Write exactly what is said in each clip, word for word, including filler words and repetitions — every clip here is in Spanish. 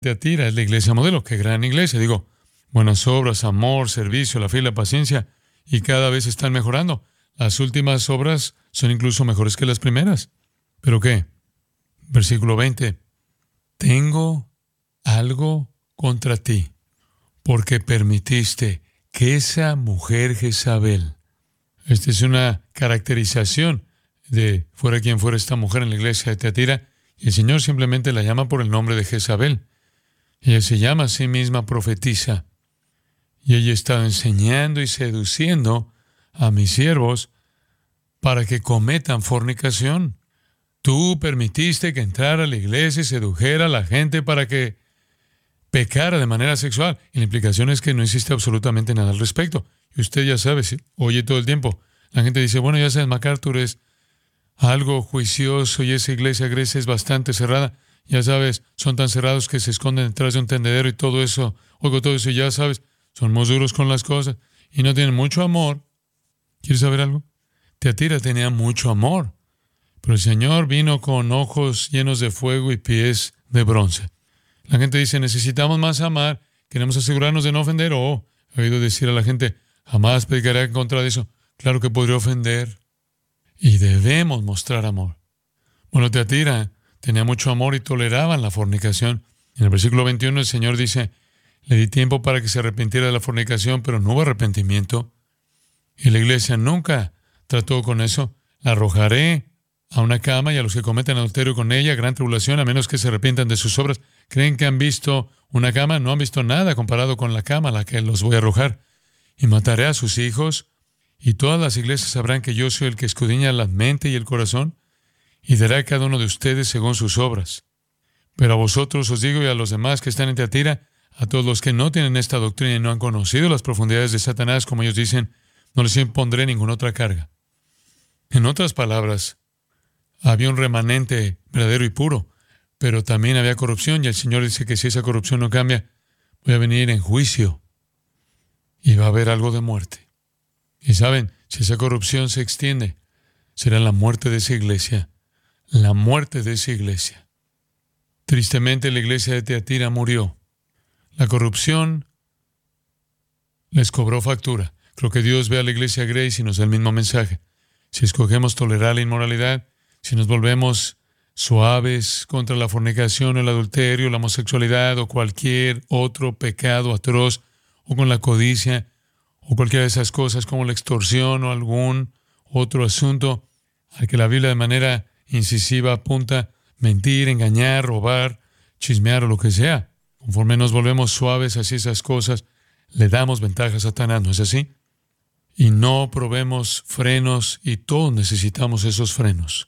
Tiatira es la iglesia modelo. Qué gran iglesia. Digo, buenas obras, amor, servicio, la fe y la paciencia. Y cada vez están mejorando. Las últimas obras son incluso mejores que las primeras. ¿Pero qué? Versículo veinte. Tengo algo contra ti, porque permitiste que esa mujer Jezabel. Esta es una caracterización de fuera quien fuera esta mujer en la iglesia de Tiatira. Y el Señor simplemente la llama por el nombre de Jezabel. Ella se llama a sí misma profetisa. Y ella estaba enseñando y seduciendo a mis siervos para que cometan fornicación. Tú permitiste que entrara a la iglesia y sedujera a la gente para que pecara de manera sexual. Y la implicación es que no existe absolutamente nada al respecto. Y usted ya sabe, ¿sí? Oye todo el tiempo. La gente dice, bueno, ya sabes, MacArthur es algo juicioso y esa iglesia Grecia es bastante cerrada. Ya sabes, son tan cerrados que se esconden detrás de un tendedero y todo eso. Oigo todo eso y ya sabes, son muy duros con las cosas y no tienen mucho amor. ¿Quieres saber algo? Tiatira tenía mucho amor, pero el Señor vino con ojos llenos de fuego y pies de bronce. La gente dice, necesitamos más amar, queremos asegurarnos de no ofender. Oh, he oído decir a la gente, jamás predicaré en contra de eso. Claro que podría ofender. Y debemos mostrar amor. Bueno, Tiatira tenía mucho amor y toleraban la fornicación. En el versículo veintiuno el Señor dice, le di tiempo para que se arrepintiera de la fornicación, pero no hubo arrepentimiento. Y la iglesia nunca trató con eso. La arrojaré a una cama y a los que cometen adulterio con ella, gran tribulación, a menos que se arrepientan de sus obras. ¿Creen que han visto una cama? No han visto nada comparado con la cama a la que los voy a arrojar. Y mataré a sus hijos, y todas las iglesias sabrán que yo soy el que escudriña la mente y el corazón, y dará a cada uno de ustedes según sus obras. Pero a vosotros os digo, y a los demás que están en Tiatira, a todos los que no tienen esta doctrina y no han conocido las profundidades de Satanás, como ellos dicen, no les impondré ninguna otra carga. En otras palabras, había un remanente verdadero y puro, pero también había corrupción, y el Señor dice que si esa corrupción no cambia, voy a venir en juicio, y va a haber algo de muerte. Y saben, si esa corrupción se extiende, será la muerte de esa iglesia, la muerte de esa iglesia. Tristemente, la iglesia de Tiatira murió. La corrupción les cobró factura. Creo que Dios ve a la iglesia Grace y nos da el mismo mensaje. Si escogemos tolerar la inmoralidad, si nos volvemos suaves contra la fornicación, el adulterio, la homosexualidad o cualquier otro pecado atroz, o con la codicia, o cualquiera de esas cosas como la extorsión o algún otro asunto al que la Biblia de manera incisiva apunta, mentir, engañar, robar, chismear o lo que sea. Conforme nos volvemos suaves hacia esas cosas, le damos ventaja a Satanás, ¿no es así? Y no probemos frenos y todos necesitamos esos frenos.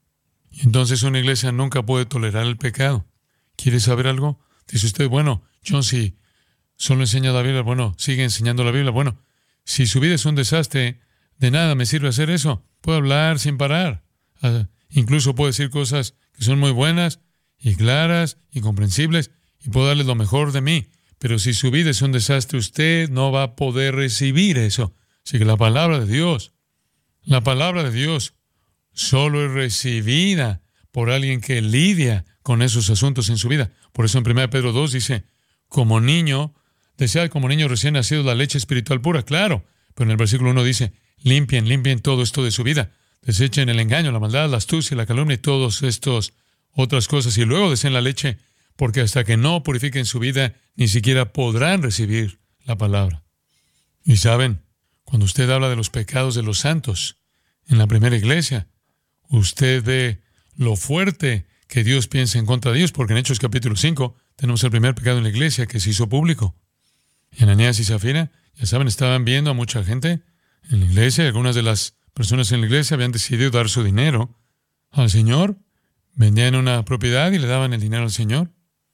Y entonces una iglesia nunca puede tolerar el pecado. ¿Quiere saber algo? Dice usted, bueno, John, si solo enseña la Biblia, bueno, sigue enseñando la Biblia. Bueno, si su vida es un desastre, de nada me sirve hacer eso. Puedo hablar sin parar. Uh, incluso puedo decir cosas que son muy buenas y claras y comprensibles y puedo darles lo mejor de mí. Pero si su vida es un desastre, usted no va a poder recibir eso. Así que la palabra de Dios, la palabra de Dios solo es recibida por alguien que lidia con esos asuntos en su vida. Por eso en primera Pedro dos dice, como niño, desead como niño recién nacido la leche espiritual pura, claro. Pero en el versículo uno dice, limpien, limpien todo esto de su vida. Desechen el engaño, la maldad, la astucia, la calumnia y todas estas otras cosas. Y luego deseen la leche, porque hasta que no purifiquen su vida, ni siquiera podrán recibir la palabra. Y saben, cuando usted habla de los pecados de los santos en la primera iglesia, usted ve lo fuerte que Dios piensa en contra de ellos, porque en Hechos capítulo cinco tenemos el primer pecado en la iglesia que se hizo público. Y Ananías y Zafira, ya saben, estaban viendo a mucha gente en la iglesia, y algunas de las personas en la iglesia habían decidido dar su dinero al Señor, vendían una propiedad y le daban el dinero al Señor.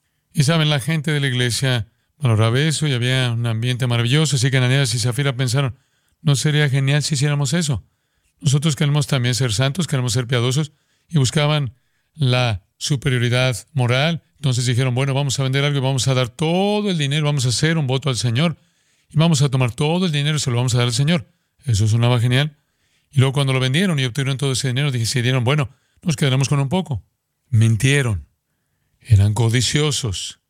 Y saben, la gente de la iglesia valoraba eso y había un ambiente maravilloso, así que Ananías y Zafira pensaron, ¿no sería genial si hiciéramos eso? Nosotros queremos también ser santos, queremos ser piadosos, y buscaban la superioridad moral. Entonces dijeron, bueno, vamos a vender algo y vamos a dar todo el dinero, vamos a hacer un voto al Señor, y vamos a tomar todo el dinero y se lo vamos a dar al Señor. Eso sonaba genial. Y luego cuando lo vendieron y obtuvieron todo ese dinero, decidieron, bueno, nos quedaremos con un poco. Mintieron. Eran codiciosos.